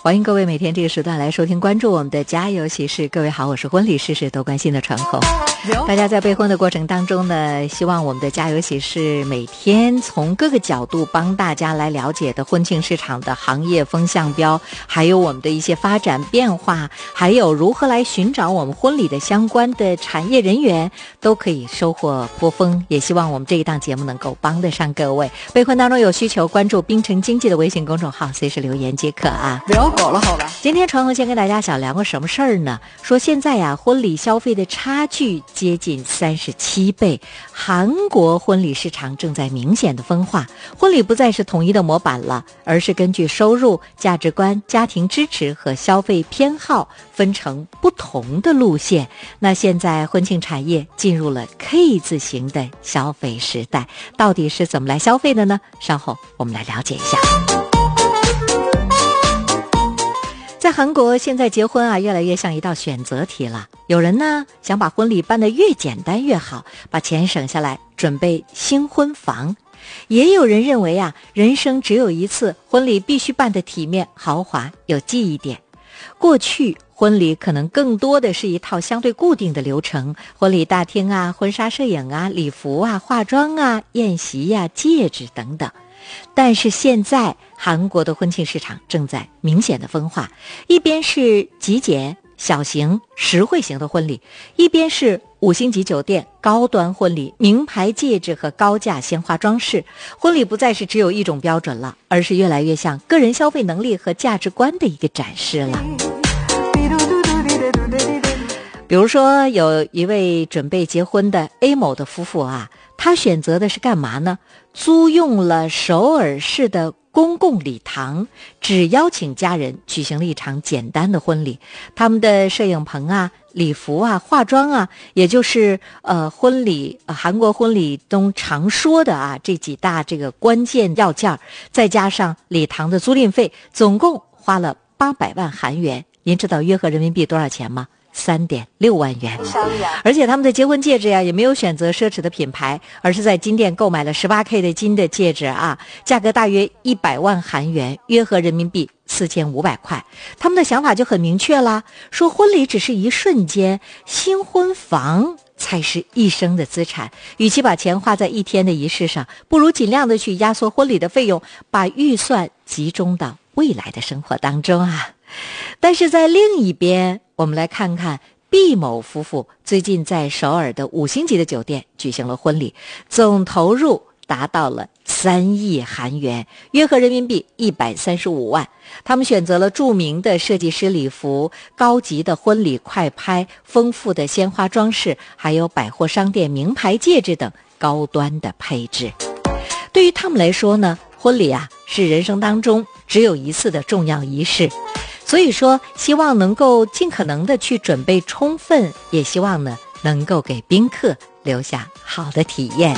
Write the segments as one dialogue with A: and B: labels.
A: 欢迎各位每天这个时段来收听关注我们的家有喜事。各位好，我是婚礼事事都关心的传红。大家在备婚的过程当中呢，希望我们的家有喜事每天从各个角度帮大家来了解的婚庆市场的行业风向标，还有我们的一些发展变化，还有如何来寻找我们婚礼的相关的产业人员，都可以收获颇丰。也希望我们这一档节目能够帮得上各位。备婚当中有需求，关注滨城经济的微信公众号，随时留言即可啊。
B: 聊狗了好吧。
A: 今天传红先跟大家小聊个什么事儿呢？说现在呀，婚礼消费的差距接近37倍，韩国婚礼市场正在明显的分化，婚礼不再是统一的模板了，而是根据收入、价值观、家庭支持和消费偏好分成不同的路线。那现在婚庆产业进入了 K 字形的消费时代，到底是怎么来消费的呢？稍后我们来了解一下。在韩国，现在结婚越来越像一道选择题了。有人呢想把婚礼办得越简单越好，把钱省下来准备新婚房。也有人认为人生只有一次，婚礼必须办得体面、豪华、有记忆点。过去婚礼可能更多的是一套相对固定的流程，婚礼大厅婚纱摄影礼服化妆宴席戒指等等。但是现在韩国的婚庆市场正在明显的分化，一边是极简小型实惠型的婚礼，一边是5星级酒店高端婚礼，名牌戒指和高价鲜花装饰。婚礼不再是只有一种标准了，而是越来越像个人消费能力和价值观的一个展示了。比如说有一位准备结婚的 A 某的夫妇他选择的是干嘛呢？租用了首尔市的公共礼堂，只邀请家人举行了一场简单的婚礼。他们的摄影棚礼服化妆也就是婚礼韩国婚礼中常说的这几大这个关键要件，再加上礼堂的租赁费，总共花了800万韩元。您知道约合人民币多少钱吗？3.6万元。而且他们的结婚戒指也没有选择奢侈的品牌，而是在金店购买了18K 的金的戒指价格大约100万韩元，约合人民币4500块。他们的想法就很明确啦，说婚礼只是一瞬间，新婚房才是一生的资产。与其把钱花在一天的仪式上，不如尽量的去压缩婚礼的费用，把预算集中到未来的生活当中但是在另一边，我们来看看 B 某夫妇最近在首尔的5星级的酒店举行了婚礼，总投入达到了3亿韩元，约合人民币135万。他们选择了著名的设计师礼服、高级的婚礼快拍、丰富的鲜花装饰，还有百货商店名牌戒指等高端的配置。对于他们来说呢，婚礼是人生当中只有一次的重要仪式，所以说希望能够尽可能的去准备充分，也希望呢能够给宾客留下好的体验。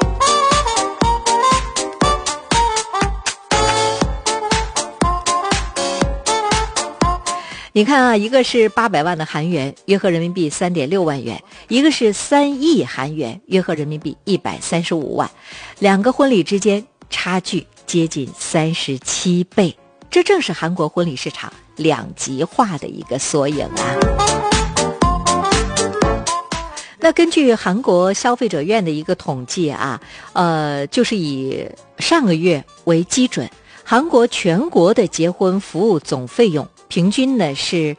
A: 你看一个是800万的韩元，约合人民币3.6万元，一个是3亿韩元，约合人民币135万。两个婚礼之间差距接近37倍，这正是韩国婚礼市场两极化的一个缩影那根据韩国消费者院的一个统计就是以上个月为基准，韩国全国的结婚服务总费用平均呢是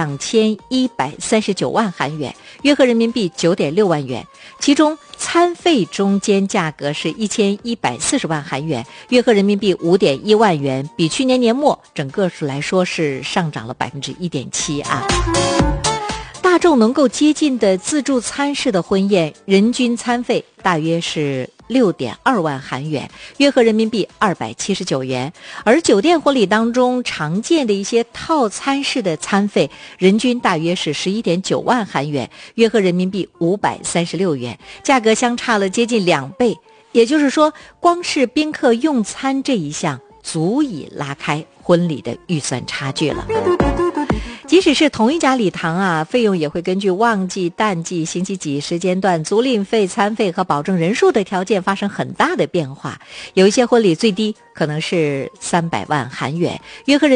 A: 2139万韩元，约合人民币9.6万元，其中餐费中间价格是1140万韩元，约合人民币5.1万元，比去年年末整个数来说是上涨了 1.7%大众能够接近的自助餐式的婚宴，人均餐费大约是6.2万韩元，约合人民币279元。而酒店婚礼当中常见的一些套餐式的餐费，人均大约是11.9万韩元，约合人民币536元，价格相差了接近2倍。也就是说，光是宾客用餐这一项，足以拉开婚礼的预算差距了。即使是同一家礼堂费用也会根据旺季、淡季、星期几、时间段、租赁费、餐费和保证人数的条件发生很大的变化。有一些婚礼最低可能是300万韩元，约合人